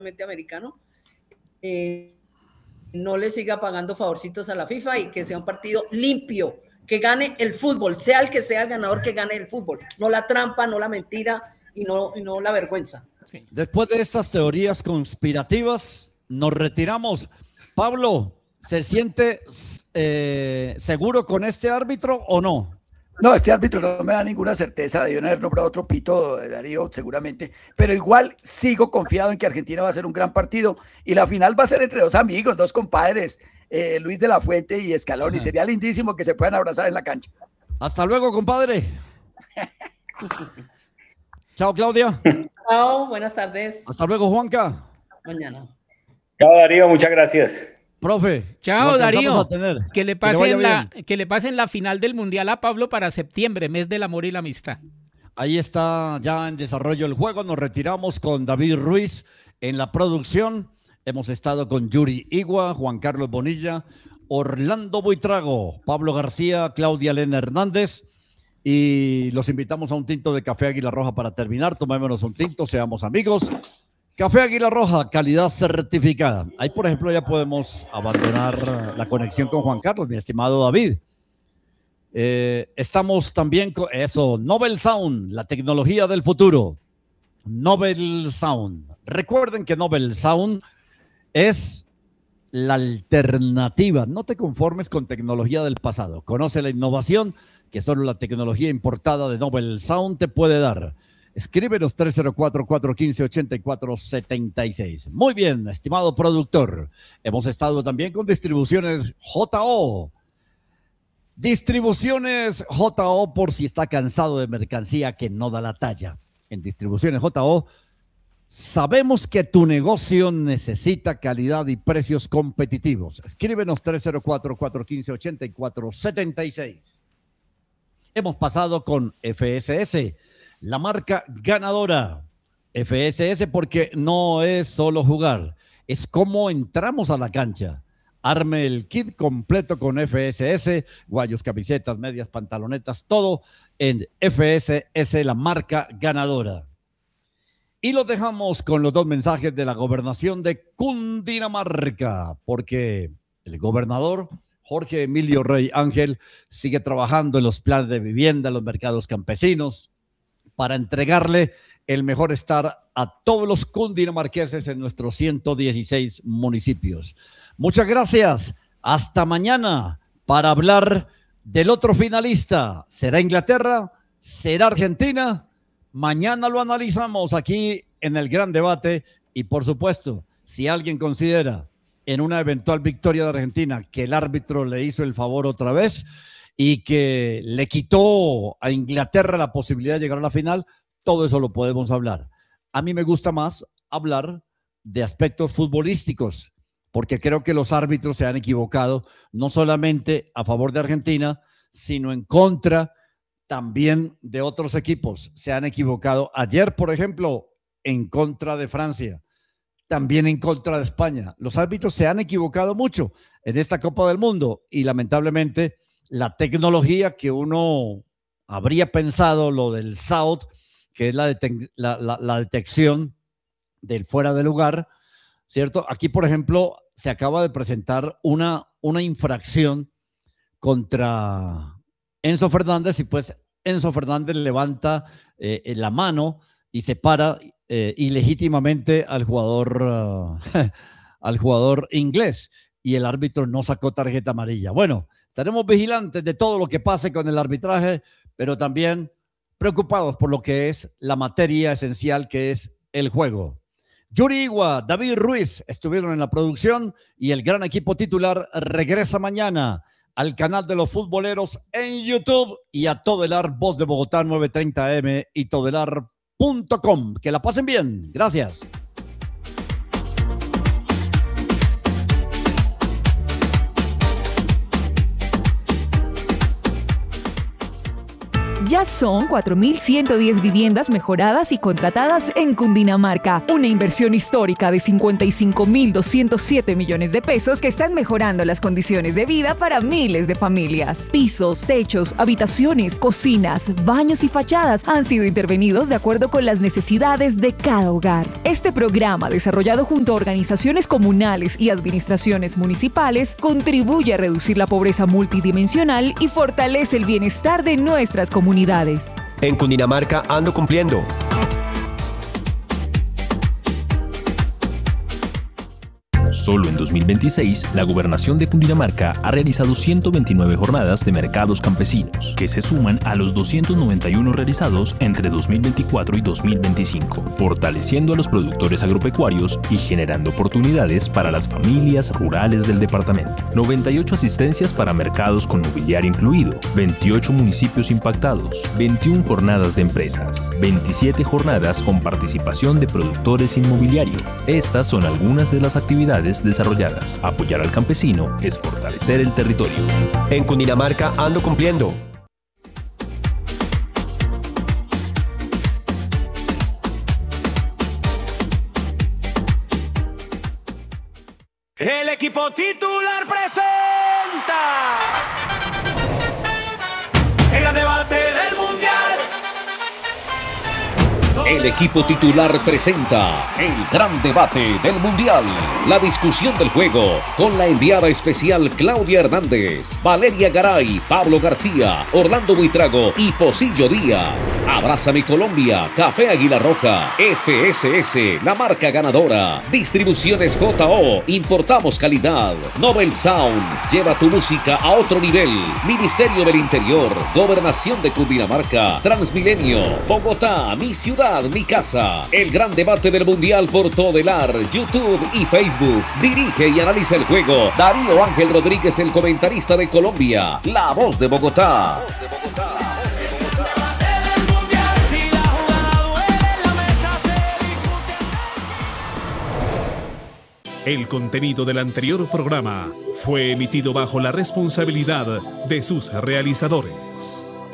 americano, no le siga pagando favorcitos a la FIFA y que sea un partido limpio, que gane el fútbol, sea el que sea el ganador, que gane el fútbol, no la trampa, no la mentira y no la vergüenza. Sí. Después de estas teorías conspirativas, nos retiramos. Pablo, ¿se siente seguro con este árbitro o no? No, este árbitro no me da ninguna certeza. Deben haber nombrado otro pito, Darío, seguramente. Pero igual sigo confiado en que Argentina va a ser un gran partido. Y la final va a ser entre dos amigos, dos compadres, Luis de la Fuente y Scaloni. Ajá. Sería lindísimo que se puedan abrazar en la cancha. Hasta luego, compadre. Chao, Claudia. Chao, buenas tardes. Hasta luego, Juanca. Mañana. Chao, Darío, muchas gracias. Profe, chao Darío, que le pasen la final del Mundial a Pablo para septiembre, mes del amor y la amistad. Ahí está ya en desarrollo el juego. Nos retiramos con David Ruiz en la producción. Hemos estado con Yuri Igua, Juan Carlos Bonilla, Orlando Buitrago, Pablo García, Claudia Elena Hernández, y los invitamos a un tinto de café Águila Roja para terminar. Tomémonos un tinto, seamos amigos. Café Águila Roja, calidad certificada. Ahí, por ejemplo, ya podemos abandonar la conexión con Juan Carlos, mi estimado David. Estamos también con eso, Nobel Sound, la tecnología del futuro. Nobel Sound. Recuerden que Nobel Sound es la alternativa. No te conformes con tecnología del pasado. Conoce la innovación que solo la tecnología importada de Nobel Sound te puede dar. Escríbenos 304-415-8476. Muy bien, estimado productor. Hemos estado también con Distribuciones JO. Distribuciones JO, por si está cansado de mercancía que no da la talla. En Distribuciones JO sabemos que tu negocio necesita calidad y precios competitivos. Escríbenos 304-415-8476. Hemos pasado con FSS, la marca ganadora. FSS porque no es solo jugar, es cómo entramos a la cancha. Arme el kit completo con FSS, guayos, camisetas, medias, pantalonetas, todo en FSS, la marca ganadora. Y los dejamos con los dos mensajes de la gobernación de Cundinamarca, porque el gobernador Jorge Emilio Rey Ángel sigue trabajando en los planes de vivienda, en los mercados campesinos, para entregarle el mejor estar a todos los cundinamarqueses en nuestros 116 municipios. Muchas gracias. Hasta mañana para hablar del otro finalista. ¿Será Inglaterra? ¿Será Argentina? Mañana lo analizamos aquí en el gran debate y, por supuesto, si alguien considera en una eventual victoria de Argentina que el árbitro le hizo el favor otra vez y que le quitó a Inglaterra la posibilidad de llegar a la final, todo eso lo podemos hablar. A mí me gusta más hablar de aspectos futbolísticos, porque creo que los árbitros se han equivocado, no solamente a favor de Argentina, sino en contra también de otros equipos. Se han equivocado ayer, por ejemplo, en contra de Francia, también en contra de España. Los árbitros se han equivocado mucho en esta Copa del Mundo y lamentablemente la tecnología que uno habría pensado, lo del SAUT, que es la detección del fuera de lugar, ¿cierto? Aquí, por ejemplo, se acaba de presentar una infracción contra Enzo Fernández y pues Enzo Fernández levanta la mano y se para ilegítimamente al jugador inglés y el árbitro no sacó tarjeta amarilla. Bueno, estaremos vigilantes de todo lo que pase con el arbitraje, pero también preocupados por lo que es la materia esencial que es el juego. Yuri Igua, David Ruiz estuvieron en la producción y el gran equipo titular regresa mañana al canal de los futboleros en YouTube y a Todelar, Voz de Bogotá 9:30 AM y todelar.com. Que la pasen bien. Gracias. Ya son 4.110 viviendas mejoradas y contratadas en Cundinamarca. Una inversión histórica de 55.207 millones de pesos que están mejorando las condiciones de vida para miles de familias. Pisos, techos, habitaciones, cocinas, baños y fachadas han sido intervenidos de acuerdo con las necesidades de cada hogar. Este programa, desarrollado junto a organizaciones comunales y administraciones municipales, contribuye a reducir la pobreza multidimensional y fortalece el bienestar de nuestras comunidades. En Cundinamarca ando cumpliendo. Solo en 2026, la Gobernación de Cundinamarca ha realizado 129 jornadas de mercados campesinos, que se suman a los 291 realizados entre 2024 y 2025, fortaleciendo a los productores agropecuarios y generando oportunidades para las familias rurales del departamento. 98 asistencias para mercados con mobiliario incluido, 28 municipios impactados, 21 jornadas de empresas, 27 jornadas con participación de productores inmobiliario. Estas son algunas de las actividades desarrolladas. Apoyar al campesino es fortalecer el territorio. En Cundinamarca ando cumpliendo. El equipo titular presenta el gran debate del Mundial. El equipo titular presenta el gran debate del Mundial. La discusión del juego con la enviada especial Claudia Hernández, Valeria Garay, Pablo García, Orlando Buitrago y Pocillo Díaz. Abraza mi Colombia, Café Águila Roja, FSS, la marca ganadora. Distribuciones JO, importamos calidad. Nobel Sound, lleva tu música a otro nivel. Ministerio del Interior, Gobernación de Cundinamarca, Transmilenio, Bogotá, mi ciudad, mi casa. El gran debate del Mundial por Todelar, YouTube y Facebook. Dirige y analiza el juego Darío Ángel Rodríguez, el comentarista de Colombia, la voz de Bogotá. El contenido del anterior programa fue emitido bajo la responsabilidad de sus realizadores.